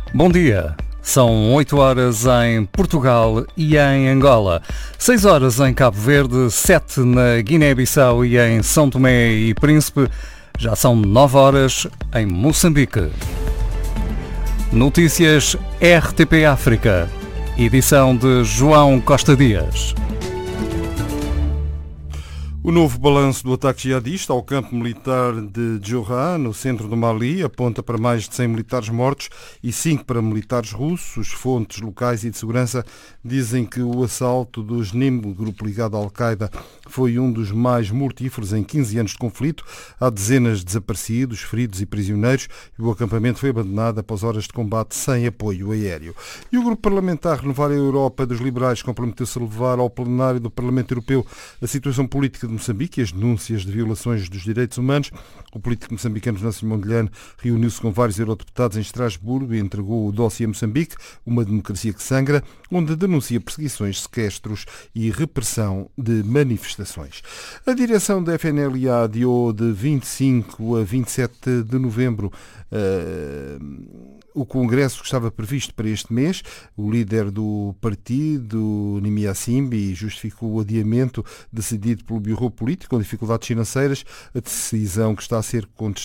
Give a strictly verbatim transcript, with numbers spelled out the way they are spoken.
Bom dia. São oito horas em Portugal e em Angola, seis horas em Cabo Verde, sete na Guiné-Bissau e em São Tomé e Príncipe. Já são nove horas em Moçambique. Notícias R T P África. Edição de João Costa Dias. O novo balanço do ataque jihadista ao campo militar de Djoura, no centro do Mali, aponta para mais de cem militares mortos e cinco paramilitares russos. Fontes locais e de segurança dizem que o assalto do Jnim, grupo ligado à Al-Qaeda, foi um dos mais mortíferos em quinze anos de conflito. Há dezenas de desaparecidos, feridos e prisioneiros e o acampamento foi abandonado após horas de combate sem apoio aéreo. E o grupo parlamentar Renovar a Europa dos Liberais comprometeu-se a levar ao plenário do Parlamento Europeu a situação política de Moçambique e as denúncias de violações dos direitos humanos. O político moçambicano Venâncio Mondlane reuniu-se com vários eurodeputados em Estrasburgo e entregou o dossiê Moçambique, uma democracia que sangra, onde denuncia perseguições, sequestros e repressão de manifestações. A direção da F N L A adiou de vinte e cinco a vinte e sete de novembro uh, o congresso que estava previsto para este mês. O líder do partido, Nimia Simbi, justificou o adiamento decidido pelo Bureau Político com dificuldades financeiras, a decisão que está a ser contestada